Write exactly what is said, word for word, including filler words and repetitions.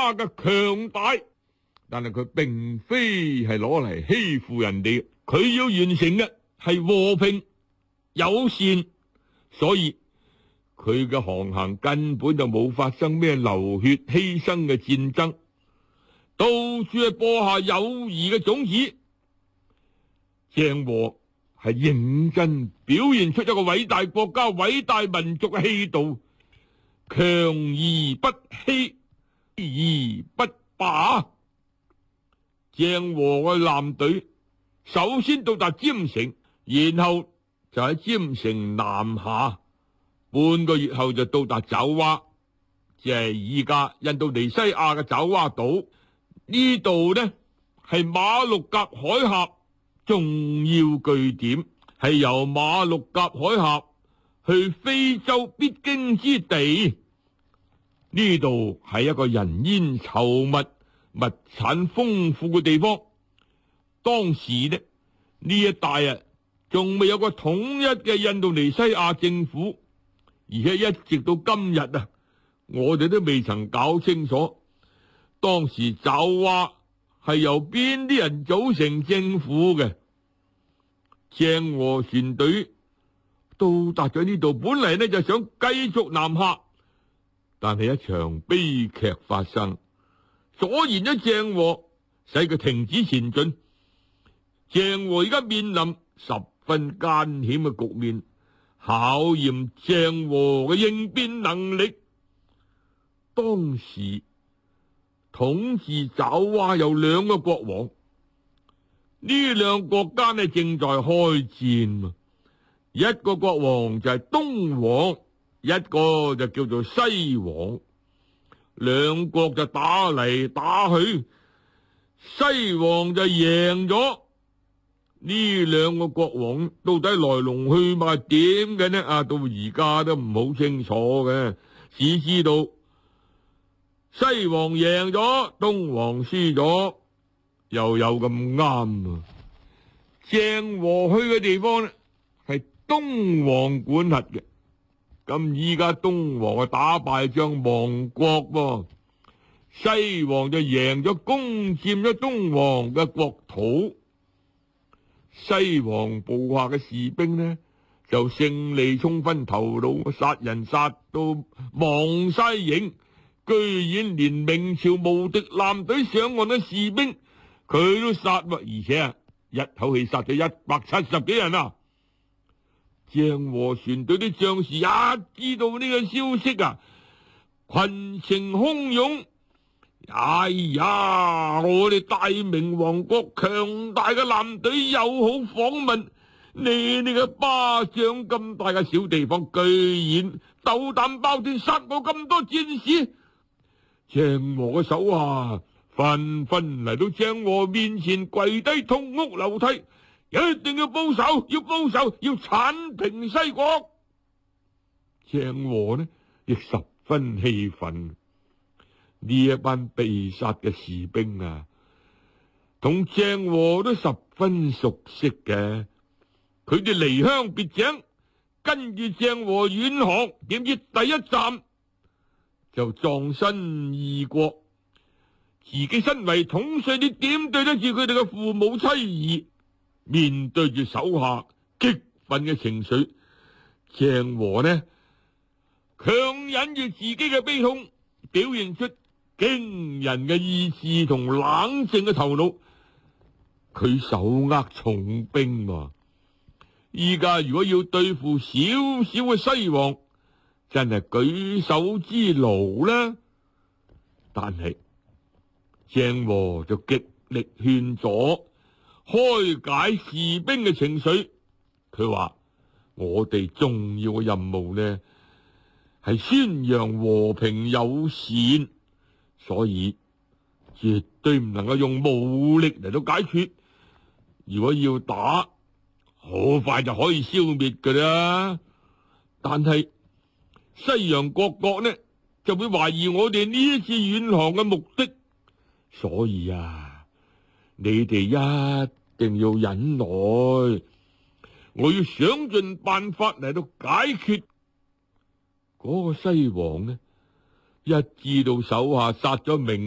娃嘅強大，但係佢並非係攞嚟欺負人哋，佢要完成嘅係和平友善，所以佢嘅航行根本就冇發生咩流血犧牲嘅戰爭，到處係播下友誼嘅種子。鄭和係認真表現出一個偉大國家、偉大民族嘅氣度，強而不欺，欺而不霸。鄭和嘅艦隊首先到達占城，然後就喺占城南下，半個月後就到達爪哇，即係依家印度尼西亞嘅爪哇島。呢度呢係馬六甲海峽重要據點，係由馬六甲海峽去非洲必經之地。呢度係一個人煙稠密、物產豐富嘅地方。當時呢呢一帶啊，仲未有個統一嘅印度尼西亞政府，而且一直到今日啊，我哋都未曾搞清楚當時爪哇係由邊啲人組成政府嘅。鄭和船隊到達咗呢度，本嚟呢就想繼續南下，但係一場悲劇發生，阻延咗鄭和，使佢停止前進。鄭和而家面臨十分艱險嘅局面，考驗鄭和嘅應變能力。當時統治爪哇有兩個國王，呢兩個國家呢正在開戰，一個國王就係東王，一個就叫做西王，兩國就打嚟打去，西王就贏咗。呢兩個國王到底來龍去脈點嘅呢？啊，到而家都唔好清楚嘅，只知道西王贏咗，東王輸咗，又有咁啱啊！鄭和去嘅地方呢係東王管轄嘅，咁依家東王啊打敗仗亡國噃，西王就贏咗，攻佔咗東王嘅國土。西王部下嘅士兵呢就勝利沖昏頭腦，殺人殺到忘晒形，居然連明朝無敵艦隊上岸嘅士兵佢都殺，而且啊一口氣殺咗一百七十幾人啊！鄭和船隊啲將士一知道呢個消息啊，群情洶湧。哎呀！我哋大明王國強大嘅艦隊友好訪問，你呢個巴掌咁大嘅小地方，居然鬥膽包天殺我咁多戰士！鄭和嘅手下紛紛嚟到鄭和面前跪低痛哭流涕，一定要報仇，要報仇，要鏟平西國。鄭和呢亦十分氣憤。呢一班被殺嘅士兵啊，同鄭和都十分熟悉嘅，佢哋離鄉別井，跟住鄭和遠航，點知第一站就葬身異國，自己身為統帥，你點對得住佢哋嘅父母妻兒？面對住手下激憤嘅情緒，鄭和呢強忍住自己嘅悲痛，表現出驚人嘅意志同冷靜嘅頭腦。佢手握重兵啊，依家如果要對付小小嘅西王，真係舉手之勞啦。但係鄭和就極力勸阻，開解士兵嘅情緒。佢話我哋重要嘅任務呢係宣揚和平友善，所以絕對唔能夠用武力嚟到解決。如果要打，好快就可以消滅噶啦。但係西洋各國呢就會懷疑我哋呢一次遠航嘅目的，所以啊，你哋一定要忍耐。我要想盡辦法嚟到解決。嗰個西王呢，一知道手下殺咗明